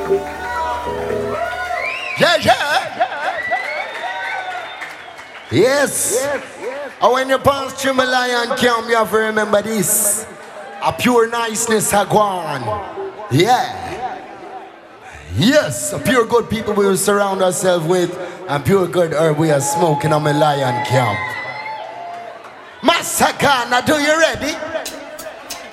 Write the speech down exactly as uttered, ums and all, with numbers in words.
Yeah, yeah. Yes. Yes. And when you pass through my lion camp, you have to remember this. A pure niceness a gone. Yeah. Yes, a pure good people we will surround ourselves with, and pure good herb we are smoking on my lion camp. Massacre, now do you ready?